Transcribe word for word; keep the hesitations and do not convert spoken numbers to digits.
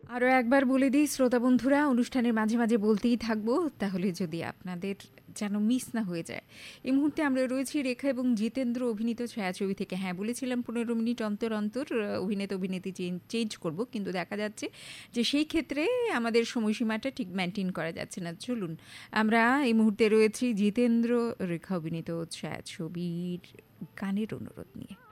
আরও একবার বলে দিই শ্রোতা বন্ধুরা, অনুষ্ঠানের মাঝে মাঝে বলতেই থাকবো, তাহলে যদি আপনাদের যেন মিস না হয়ে যায়। এই মুহূর্তে আমরা রয়েছি রেখা এবং জিতেন্দ্র অভিনীত ছায়াছবি থেকে। হ্যাঁ, বলেছিলাম পনেরো মিনিট অন্তর অন্তর অভিনেতা অভিনেত্রী চেঞ্জ করব, কিন্তু দেখা যাচ্ছে যে সেই ক্ষেত্রে আমাদের সময়সীমাটা ঠিক মেনটেন করা যাচ্ছে না। চলুন, আমরা এই মুহূর্তে রয়েছি জিতেন্দ্র রেখা অভিনীত ছায়াছবির গানের অনুরোধ নিয়ে।